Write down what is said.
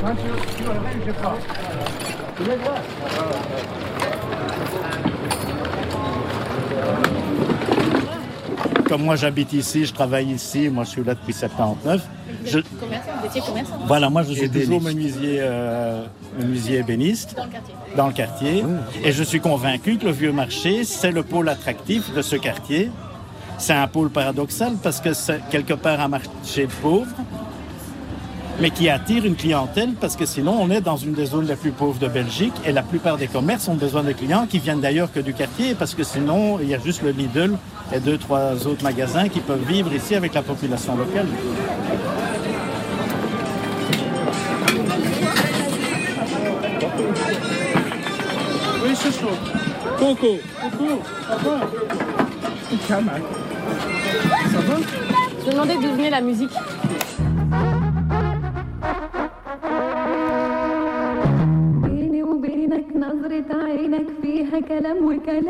Comme moi j'habite ici, je travaille ici, moi je suis là depuis 79. Vous étiez commerçant. Voilà, moi je suis toujours menuisier ébéniste dans le quartier. Et je suis convaincu que le Vieux Marché, c'est le pôle attractif de ce quartier. C'est un pôle paradoxal parce que c'est quelque part un marché pauvre, mais qui attire une clientèle parce que sinon on est dans une des zones les plus pauvres de Belgique et la plupart des commerces ont besoin de clients qui viennent d'ailleurs que du quartier parce que sinon il y a juste le Lidl et 2-3 autres magasins qui peuvent vivre ici avec la population locale. Oui, c'est chaud. Coco. Coco, ça va? Ça va? Je me demandais d'où venait la musique. بيني وبينك نظرة عينك فيها كلام وكلام